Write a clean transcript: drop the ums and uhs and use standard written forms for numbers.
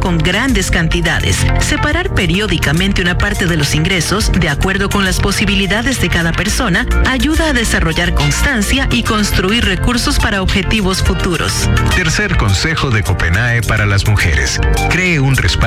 con grandes cantidades. Separar periódicamente una parte de los ingresos, de acuerdo con las posibilidades de cada persona, ayuda a desarrollar constancia y construir recursos para objetivos futuros. Tercer consejo de Copenae para las mujeres: cree un respaldo